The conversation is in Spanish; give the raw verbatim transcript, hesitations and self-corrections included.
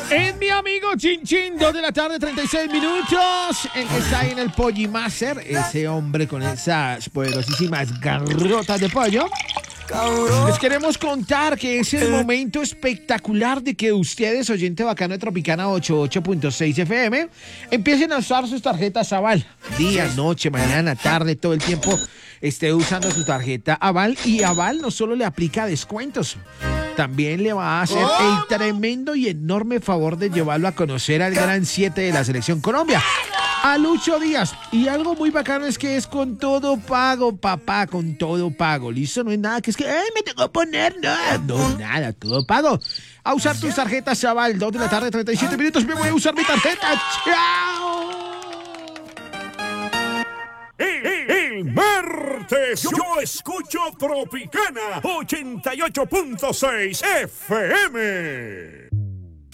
Es mi amigo Chin Chin, dos de la tarde, treinta y seis minutos. El que está ahí en el Pollimaster, ese hombre con esas poderosísimas garrotas de pollo. Les queremos contar que es el momento espectacular de que ustedes, oyente bacano de Tropicana ochenta y ocho punto seis F M, empiecen a usar sus tarjetas Aval. Día, noche, mañana, tarde, todo el tiempo esté usando su tarjeta Aval. Y Aval no solo le aplica descuentos, también le va a hacer el tremendo y enorme favor de llevarlo a conocer al gran siete de la Selección Colombia, a Lucho Díaz. Y algo muy bacano es que es con todo pago, papá, con todo pago. Listo, no es nada que es que, ay, me tengo que poner, no, no, nada, todo pago. A usar tus tarjetas Aval, dos de la tarde, treinta y siete minutos, me voy a usar mi tarjeta. ¡Chao! El martes yo escucho Tropicana ochenta y ocho punto seis F M.